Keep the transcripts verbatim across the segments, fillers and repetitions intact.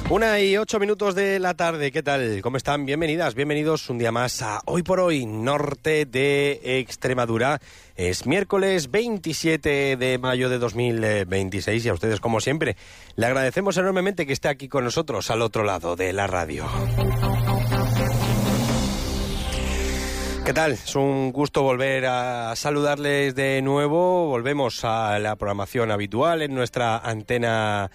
Una y ocho minutos de la tarde, ¿qué tal? ¿Cómo están? Bienvenidas, bienvenidos un día más a Hoy por Hoy, norte de Extremadura. Es miércoles veintisiete de mayo de dos mil veintiséis y a ustedes, como siempre, le agradecemos enormemente que esté aquí con nosotros al otro lado de la radio. ¿Qué tal? Es un gusto volver a saludarles de nuevo. Volvemos a la programación habitual en nuestra antena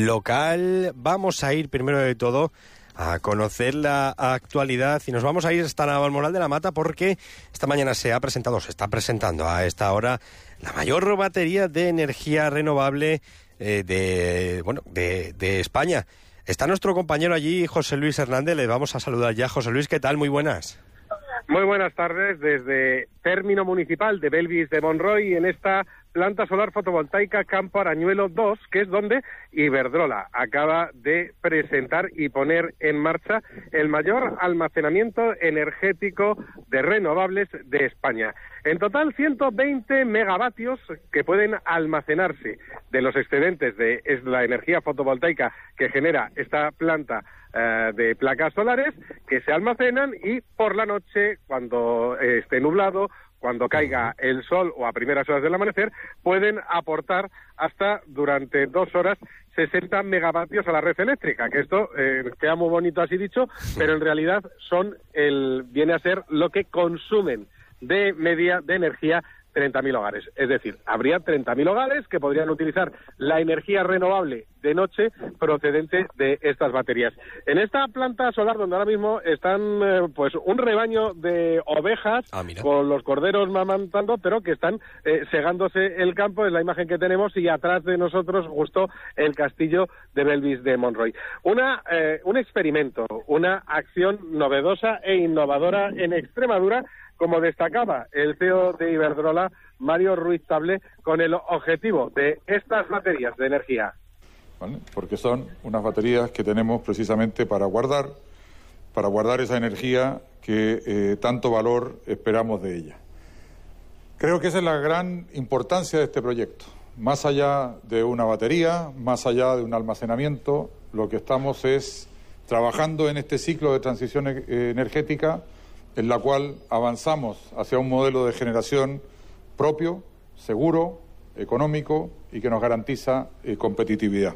local. Vamos a ir primero de todo a conocer la actualidad y nos vamos a ir hasta Navalmoral de la Mata porque esta mañana se ha presentado, se está presentando a esta hora la mayor batería de energía renovable eh, de, bueno, de, de España. Está nuestro compañero allí, José Luis Hernández. Le vamos a saludar ya. José Luis, ¿qué tal? Muy buenas. Muy buenas tardes desde término municipal de Belvis de Monroy en esta planta solar fotovoltaica Campo Arañuelo dos, que es donde Iberdrola acaba de presentar y poner en marcha el mayor almacenamiento energético de renovables de España. En total, ciento veinte megavatios que pueden almacenarse de los excedentes de es la energía fotovoltaica que genera esta planta eh, de placas solares, que se almacenan y por la noche, cuando eh, esté nublado, cuando caiga el sol o a primeras horas del amanecer, pueden aportar hasta durante dos horas sesenta megavatios a la red eléctrica, que esto eh, queda muy bonito así dicho, pero en realidad son el viene a ser lo que consumen de media de energía treinta mil hogares. Es decir, habría treinta mil hogares que podrían utilizar la energía renovable de noche procedente de estas baterías. En esta planta solar donde ahora mismo están eh, pues un rebaño de ovejas ah, con los corderos mamantando, pero que están eh, segándose el campo, es la imagen que tenemos, y atrás de nosotros justo el castillo de Belvis de Monroy. Una, eh, un experimento, una acción novedosa e innovadora en Extremadura, como destacaba el C E O de Iberdrola, Mario Ruiz Table, con el objetivo de estas baterías de energía. ¿Vale? Porque son unas baterías que tenemos precisamente para guardar, para guardar esa energía que eh, tanto valor esperamos de ella. Creo que esa es la gran importancia de este proyecto. Más allá de una batería, más allá de un almacenamiento, lo que estamos es trabajando en este ciclo de transición eh, energética, en la cual avanzamos hacia un modelo de generación propio, seguro, económico y que nos garantiza eh, competitividad.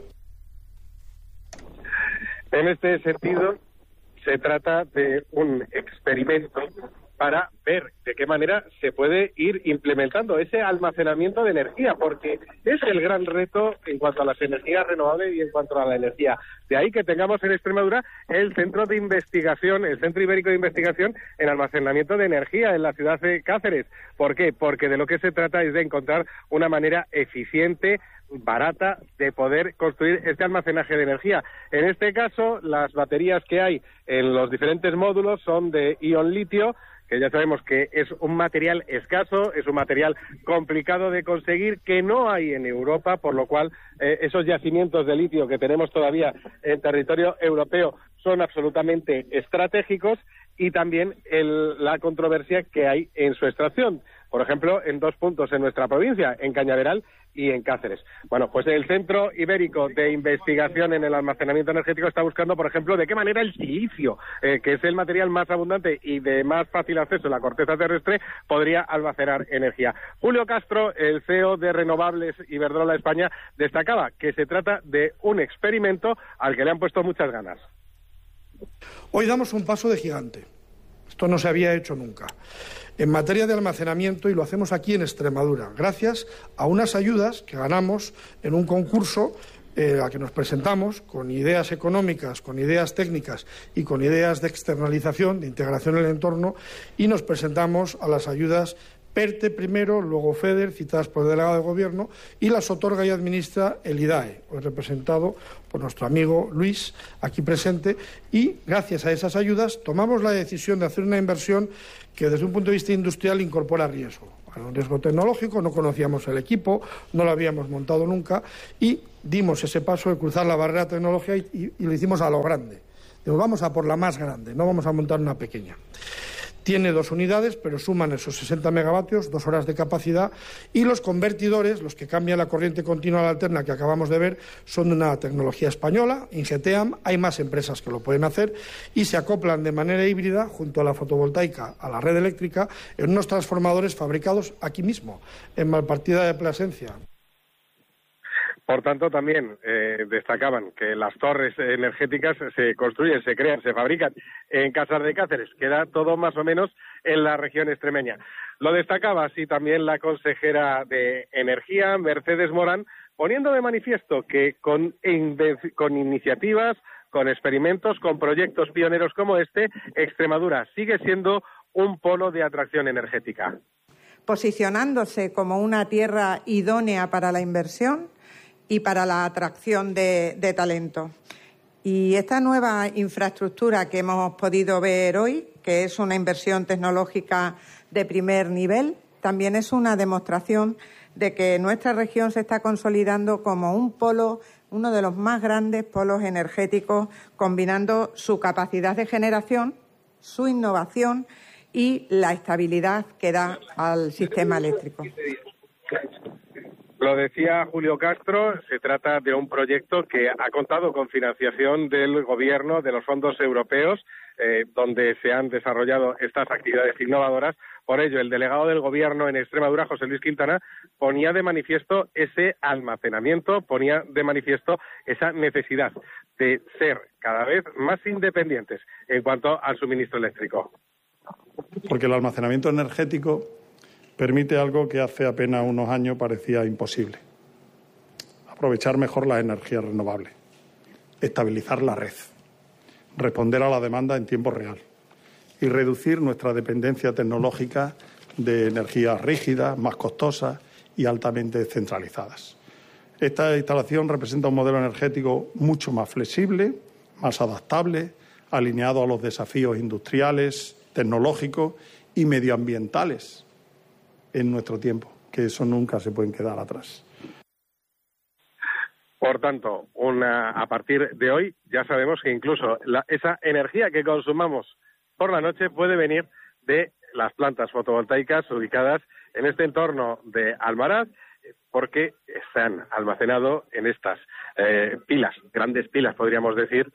En este sentido, se trata de un experimento para ver de qué manera se puede ir implementando ese almacenamiento de energía, porque es el gran reto en cuanto a las energías renovables y en cuanto a la energía. De ahí que tengamos en Extremadura el Centro de Investigación, el Centro Ibérico de Investigación en Almacenamiento de Energía en la ciudad de Cáceres. ¿Por qué? Porque de lo que se trata es de encontrar una manera eficiente, barata, de poder construir este almacenaje de energía. En este caso, las baterías que hay en los diferentes módulos son de ion litio, que ya sabemos que es un material escaso, es un material complicado de conseguir, que no hay en Europa, por lo cual eh, esos yacimientos de litio que tenemos todavía en territorio europeo son absolutamente estratégicos, y también el, la controversia que hay en su extracción. Por ejemplo, en dos puntos en nuestra provincia, en Cañaveral y en Cáceres. Bueno, pues el Centro Ibérico de Investigación en el Almacenamiento Energético está buscando, por ejemplo, de qué manera el silicio, eh, que es el material más abundante y de más fácil acceso en la corteza terrestre, podría almacenar energía. Julio Castro, el C E O de Renovables Iberdrola España, destacaba que se trata de un experimento al que le han puesto muchas ganas. Hoy damos un paso de gigante. Esto no se había hecho nunca en materia de almacenamiento, y lo hacemos aquí en Extremadura, gracias a unas ayudas que ganamos en un concurso eh, a que nos presentamos con ideas económicas, con ideas técnicas y con ideas de externalización, de integración en el entorno, y nos presentamos a las ayudas PERTE primero, luego FEDER, citadas por el delegado de Gobierno, y las otorga y administra el IDAE, hoy representado por nuestro amigo Luis, aquí presente, y gracias a esas ayudas tomamos la decisión de hacer una inversión que desde un punto de vista industrial incorpora riesgo. Un riesgo tecnológico, no conocíamos el equipo, no lo habíamos montado nunca, y dimos ese paso de cruzar la barrera tecnológica y, y, y lo hicimos a lo grande. Digo, vamos a por la más grande, no vamos a montar una pequeña. Tiene dos unidades, pero suman esos sesenta megavatios, dos horas de capacidad, y los convertidores, los que cambian la corriente continua a la alterna que acabamos de ver, son de una tecnología española, Ingeteam. Hay más empresas que lo pueden hacer y se acoplan de manera híbrida junto a la fotovoltaica a la red eléctrica en unos transformadores fabricados aquí mismo, en Malpartida de Plasencia. Por tanto, también eh, destacaban que las torres energéticas se construyen, se crean, se fabrican en Casas de Cáceres. Queda todo más o menos en la región extremeña. Lo destacaba así también la consejera de Energía, Mercedes Morán, poniendo de manifiesto que con, con iniciativas, con experimentos, con proyectos pioneros como este, Extremadura sigue siendo un polo de atracción energética. Posicionándose como una tierra idónea para la inversión y para la atracción de, de talento. Y esta nueva infraestructura que hemos podido ver hoy, que es una inversión tecnológica de primer nivel, también es una demostración de que nuestra región se está consolidando como un polo, uno de los más grandes polos energéticos, combinando su capacidad de generación, su innovación y la estabilidad que da al sistema eléctrico. Lo decía Julio Castro, se trata de un proyecto que ha contado con financiación del Gobierno, de los fondos europeos, eh, donde se han desarrollado estas actividades innovadoras. Por ello, el delegado del Gobierno en Extremadura, José Luis Quintana, ponía de manifiesto ese almacenamiento, ponía de manifiesto esa necesidad de ser cada vez más independientes en cuanto al suministro eléctrico. Porque el almacenamiento energético permite algo que hace apenas unos años parecía imposible: aprovechar mejor las energías renovables, estabilizar la red, responder a la demanda en tiempo real y reducir nuestra dependencia tecnológica de energías rígidas, más costosas y altamente centralizadas. Esta instalación representa un modelo energético mucho más flexible, más adaptable, alineado a los desafíos industriales, tecnológicos y medioambientales en nuestro tiempo, que eso nunca se pueden quedar atrás. Por tanto, una, a partir de hoy ya sabemos que incluso la, esa energía que consumamos por la noche puede venir de las plantas fotovoltaicas ubicadas en este entorno de Almaraz, porque se han almacenado en estas eh, pilas, grandes pilas podríamos decir,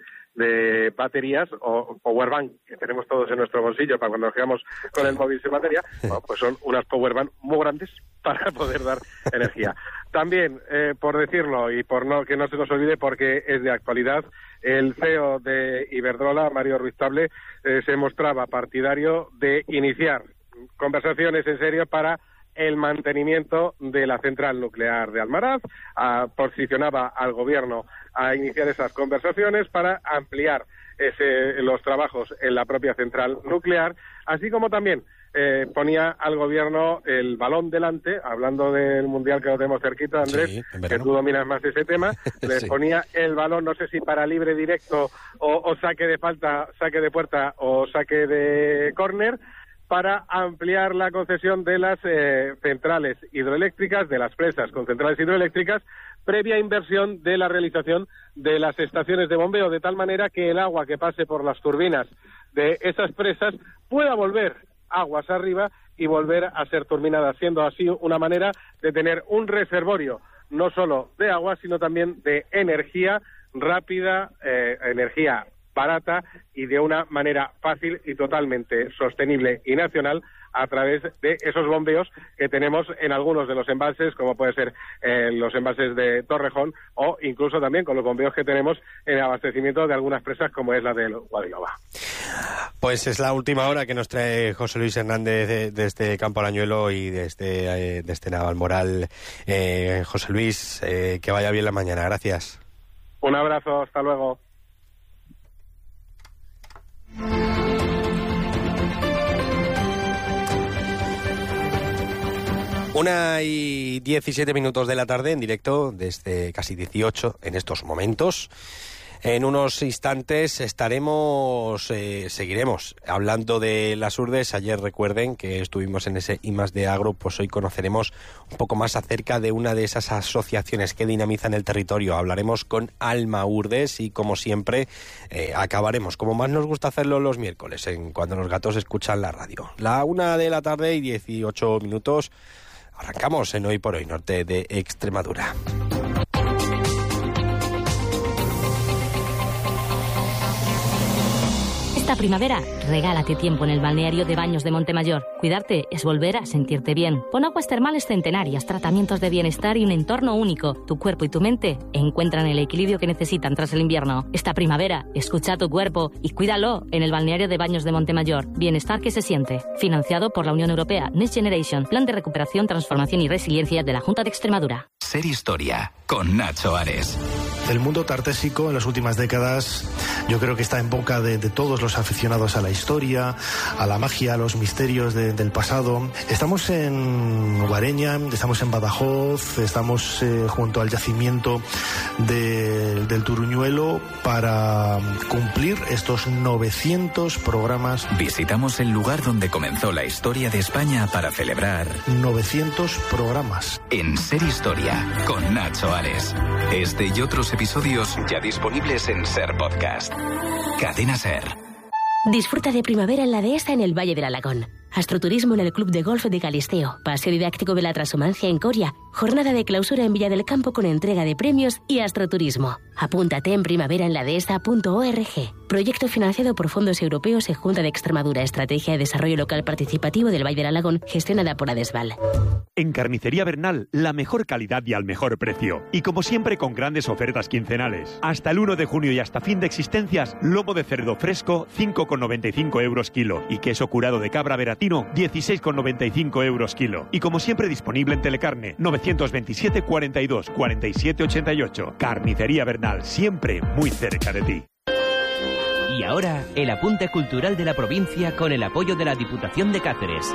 de baterías o powerbank que tenemos todos en nuestro bolsillo para cuando nos quedamos con el móvil sin batería. Bueno, pues son unas powerbank muy grandes para poder dar energía. También, eh, por decirlo y por no que no se nos olvide porque es de actualidad, el C E O de Iberdrola, Mario Ruiz Table, eh, se mostraba partidario de iniciar conversaciones en serio para el mantenimiento de la central nuclear de Almaraz. A, posicionaba al Gobierno a iniciar esas conversaciones para ampliar ese, los trabajos en la propia central nuclear, así como también eh, ponía al Gobierno el balón delante, hablando del Mundial que lo tenemos cerquita, Andrés, sí, que tú dominas más ese tema, les sí. ponía el balón, no sé si para libre directo o, o saque de falta, saque de puerta o saque de córner, para ampliar la concesión de las eh, centrales hidroeléctricas, de las presas con centrales hidroeléctricas, previa inversión de la realización de las estaciones de bombeo, de tal manera que el agua que pase por las turbinas de esas presas pueda volver aguas arriba y volver a ser turbinada, siendo así una manera de tener un reservorio no solo de agua, sino también de energía rápida, eh, energía barata y de una manera fácil y totalmente sostenible y nacional a través de esos bombeos que tenemos en algunos de los embalses, como puede ser eh, los embalses de Torrejón o incluso también con los bombeos que tenemos en el abastecimiento de algunas presas como es la del Guadiloba. Pues es la última hora que nos trae José Luis Hernández desde Campo Arañuelo y desde, eh, desde Navalmoral. Eh, José Luis, eh, que vaya bien la mañana. Gracias. Un abrazo, hasta luego. Una y diecisiete minutos de la tarde en directo desde casi dieciocho en estos momentos En unos instantes estaremos, eh, seguiremos hablando de las Urdes. Ayer recuerden que estuvimos en ese I más D Agro, pues hoy conoceremos un poco más acerca de una de esas asociaciones que dinamizan el territorio. Hablaremos con Alma Urdes y, como siempre, eh, acabaremos, como más nos gusta hacerlo los miércoles, en cuando los gatos escuchan la radio. La una de la tarde y dieciocho minutos, arrancamos en Hoy por Hoy, norte de Extremadura. Esta primavera, regálate tiempo en el balneario de Baños de Montemayor. Cuidarte es volver a sentirte bien. Con aguas termales centenarias, tratamientos de bienestar y un entorno único. Tu cuerpo y tu mente encuentran el equilibrio que necesitan tras el invierno. Esta primavera, escucha tu cuerpo y cuídalo en el balneario de Baños de Montemayor. Bienestar que se siente. Financiado por la Unión Europea, Next Generation, Plan de Recuperación, Transformación y Resiliencia de la Junta de Extremadura. Ser Historia, con Nacho Ares. El mundo tartésico en las últimas décadas yo creo que está en boca de, de todos los aficionados a la historia, a la magia, a los misterios de, del pasado. Estamos en Guareña, estamos en Badajoz, estamos eh, junto al yacimiento de, del Turuñuelo para cumplir estos novecientos programas. Visitamos el lugar donde comenzó la historia de España para celebrar novecientos programas. En Ser Historia, con Nacho Ares. Este y otros episodios ya disponibles en Ser Podcast. Cadena Ser. Disfruta de primavera en la dehesa en el Valle del Alagón. Astroturismo en el Club de Golf de Galisteo. Paseo didáctico de la Transhumancia en Coria. Jornada de clausura en Villa del Campo con entrega de premios y astroturismo. Apúntate en primaveraenladehesa punto org. Proyecto financiado por fondos europeos y Junta de Extremadura. Estrategia de Desarrollo Local Participativo del Valle del Alagón, gestionada por Adesval. En Carnicería Bernal, la mejor calidad y al mejor precio. Y como siempre, con grandes ofertas quincenales. Hasta el uno de junio y hasta fin de existencias, lomo de cerdo fresco, cinco con noventa y cinco euros kilo. Y queso curado de cabra veratino, dieciséis con noventa y cinco euros kilo. Y como siempre, disponible en Telecarne, novecientos veintisiete, cuarenta y dos, cuarenta y siete, ochenta y ocho. Carnicería Bernal, siempre muy cerca de ti. Y ahora, el apunte cultural de la provincia con el apoyo de la Diputación de Cáceres.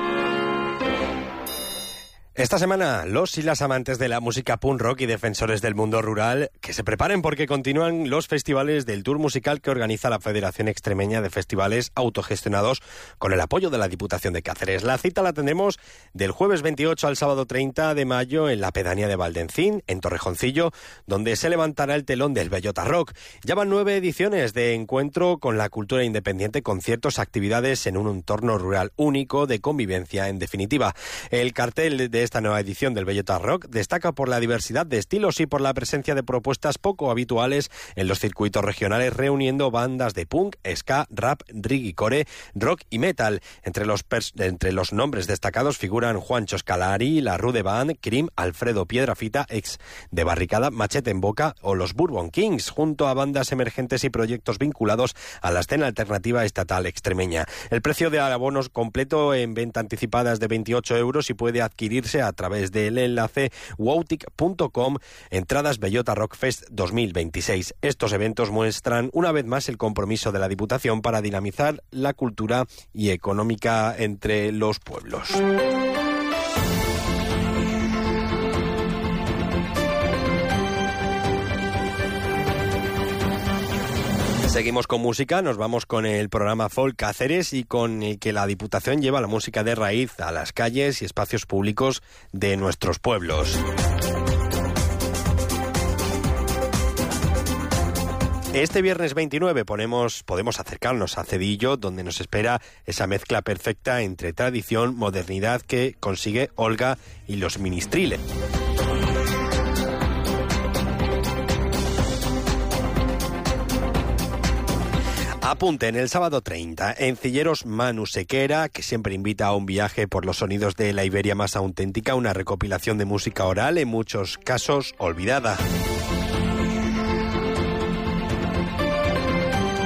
Esta semana, los y las amantes de la música punk rock y defensores del mundo rural, que se preparen porque continúan los festivales del Tour Musical que organiza la Federación Extremeña de Festivales Autogestionados con el apoyo de la Diputación de Cáceres. La cita la tendremos del jueves veintiocho al sábado treinta de mayo en la pedanía de Valdencín, en Torrejoncillo, donde se levantará el telón del Bellota Rock. Ya van nueve ediciones de encuentro con la cultura independiente, conciertos, actividades en un entorno rural único de convivencia, en definitiva. El cartel de esta nueva edición del Bellota Rock destaca por la diversidad de estilos y por la presencia de propuestas poco habituales en los circuitos regionales, reuniendo bandas de punk, ska, rap, reggae, core, rock y metal. Entre los, entre los nombres destacados figuran Juancho Scalari, La Rude Band, Cream, Alfredo Piedrafita, ex de Barricada, Machete en Boca o los Bourbon Kings, junto a bandas emergentes y proyectos vinculados a la escena alternativa estatal extremeña. El precio de abonos completo en venta anticipada es de veintiocho euros y puede adquirirse a través del enlace wowtic punto com, entradas Bellota Rock Fest dos mil veintiséis. Estos eventos muestran una vez más el compromiso de la Diputación para dinamizar la cultura y económica entre los pueblos. Seguimos con música, nos vamos con el programa Folk Cáceres y con el que la Diputación lleva la música de raíz a las calles y espacios públicos de nuestros pueblos. Este viernes veintinueve ponemos, podemos acercarnos a Cedillo, donde nos espera esa mezcla perfecta entre tradición, modernidad que consigue Olga y los Ministriles. Apunten, el sábado treinta, en Cilleros Manu Sequera, que siempre invita a un viaje por los sonidos de la Iberia más auténtica, una recopilación de música oral, en muchos casos olvidada.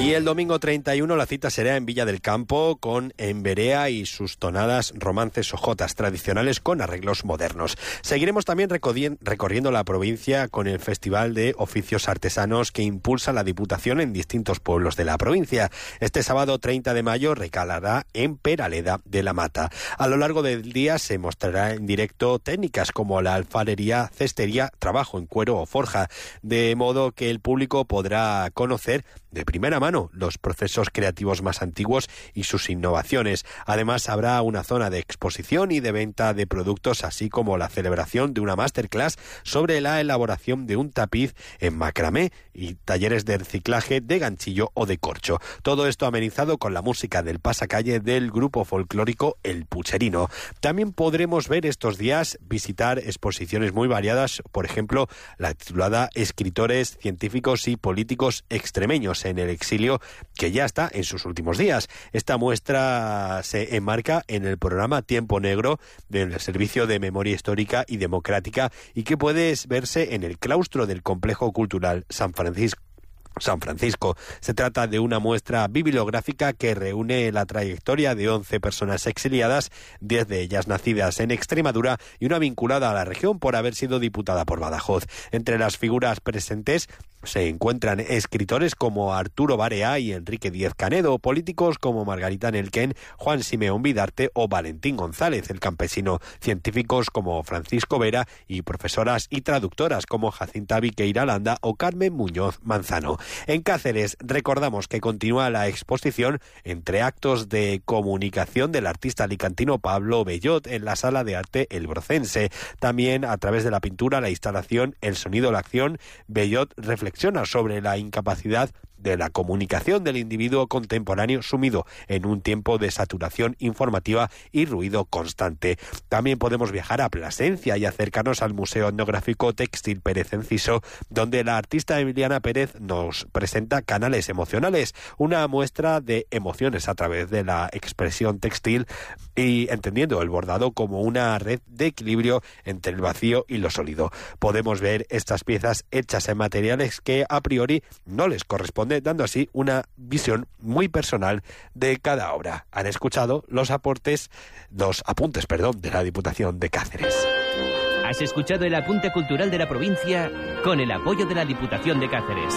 Y el domingo treinta y uno la cita será en Villa del Campo con Emberea y sus tonadas romances o jotas tradicionales con arreglos modernos. Seguiremos también recorriendo la provincia con el Festival de Oficios Artesanos que impulsa la Diputación en distintos pueblos de la provincia. Este sábado treinta de mayo recalará en Peraleda de la Mata. A lo largo del día se mostrará en directo técnicas como la alfarería, cestería, trabajo en cuero o forja, de modo que el público podrá conocer de primera mano los procesos creativos más antiguos y sus innovaciones. Además, habrá una zona de exposición y de venta de productos, así como la celebración de una masterclass sobre la elaboración de un tapiz en macramé y talleres de reciclaje de ganchillo o de corcho. Todo esto amenizado con la música del pasacalle del grupo folclórico El Pucherino. También podremos ver estos días visitar exposiciones muy variadas, por ejemplo, la titulada Escritores, científicos y políticos extremeños en el exilio, que ya está en sus últimos días. Esta muestra se enmarca en el programa Tiempo Negro del Servicio de Memoria Histórica y Democrática y que puede verse en el claustro del Complejo Cultural San Francisco. San Francisco. Se trata de una muestra bibliográfica que reúne la trayectoria de once personas exiliadas, diez de ellas nacidas en Extremadura y una vinculada a la región por haber sido diputada por Badajoz. Entre las figuras presentes se encuentran escritores como Arturo Barea y Enrique Díez Canedo, políticos como Margarita Nelken, Juan Simeón Vidarte o Valentín González, el campesino, científicos como Francisco Vera y profesoras y traductoras como Jacinta Viqueira Landa o Carmen Muñoz Manzano. En Cáceres recordamos que continúa la exposición entre actos de comunicación del artista alicantino Pablo Bellot en la Sala de Arte El Brocense. También a través de la pintura, la instalación El Sonido, la Acción, Bellot reflexiona sobre la incapacidad de la comunicación del individuo contemporáneo sumido en un tiempo de saturación informativa y ruido constante. También podemos viajar a Plasencia y acercarnos al Museo Etnográfico Textil Pérez Enciso, donde la artista Emiliana Pérez nos presenta Canales Emocionales, una muestra de emociones a través de la expresión textil y entendiendo el bordado como una red de equilibrio entre el vacío y lo sólido. Podemos ver estas piezas hechas en materiales que a priori no les corresponden, dando así una visión muy personal de cada obra. Han escuchado los aportes, los apuntes, perdón, de la Diputación de Cáceres. Has escuchado el apunte cultural de la provincia con el apoyo de la Diputación de Cáceres.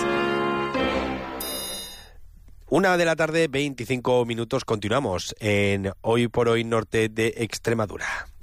Una de la tarde, veinticinco minutos, continuamos en Hoy por Hoy Norte de Extremadura.